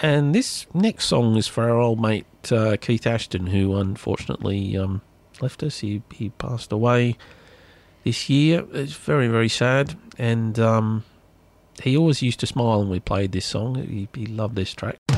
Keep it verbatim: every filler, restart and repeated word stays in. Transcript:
And this next song is for our old mate uh, Keith Ashton, who unfortunately um, left us. He he passed away this year. It's very, very sad. And um, he always used to smile when we played this song. He, he loved this track.